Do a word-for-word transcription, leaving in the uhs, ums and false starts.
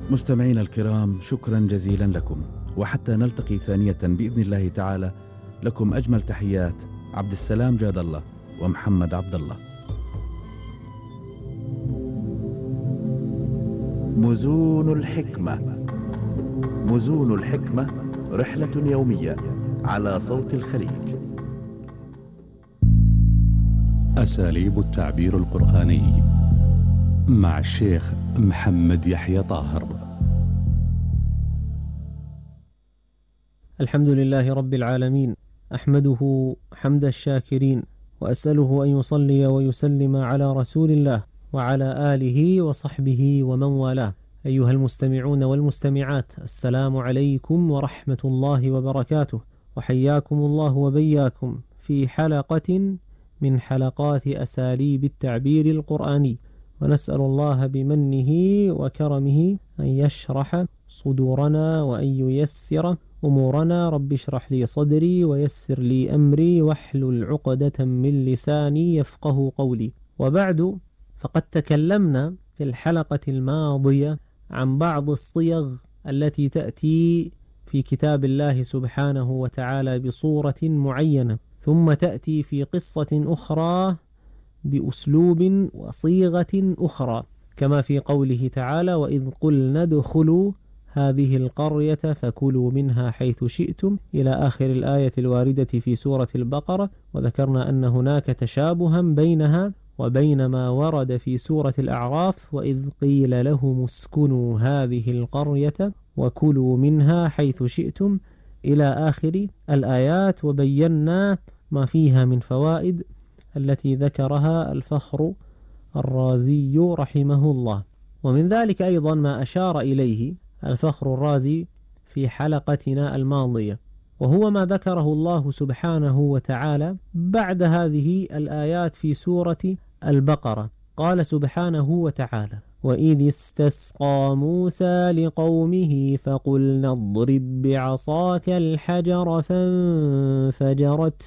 مستمعينا الكرام، شكرا جزيلا لكم، وحتى نلتقي ثانية بإذن الله تعالى، لكم أجمل تحيات عبد السلام جاد الله ومحمد عبد الله. مزون الحكمة. مزون الحكمة رحلة يومية على صوت الخليج. أساليب التعبير القرآني مع الشيخ محمد يحيى طاهر. الحمد لله رب العالمين، أحمده حمد الشاكرين، وأسأله أن يصلي ويسلم على رسول الله وعلى آله وصحبه ومن والاه. أيها المستمعون والمستمعات، السلام عليكم ورحمة الله وبركاته، وحياكم الله وبياكم في حلقة من حلقات أساليب التعبير القرآني، ونسأل الله بمنه وكرمه أن يشرح صدورنا وأن ييسر أمورنا. رب اشرح لي صدري ويسر لي أمري واحلل عقدة من لساني يفقه قولي. وبعد، فقد تكلمنا في الحلقة الماضية عن بعض الصيغ التي تأتي في كتاب الله سبحانه وتعالى بصورة معينة، ثم تأتي في قصة أخرى بأسلوب وصيغة أخرى، كما في قوله تعالى: وإذ قلنا ادخلوا هذه القرية فكلوا منها حيث شئتم، إلى آخر الآية الواردة في سورة البقرة. وذكرنا أن هناك تشابها بينها وبين ما ورد في سورة الأعراف: وإذ قيل لهم اسكنوا هذه القرية وكلوا منها حيث شئتم، إلى آخر الآيات. وبينا ما فيها من فوائد التي ذكرها الفخر الرازي رحمه الله. ومن ذلك أيضا ما أشار إليه الفخر الرازي في حلقتنا الماضية، وهو ما ذكره الله سبحانه وتعالى بعد هذه الآيات في سورة البقرة. قال سبحانه وتعالى: وإذ استسقى موسى لقومه فقلنا اضرب بعصاك الحجر فانفجرت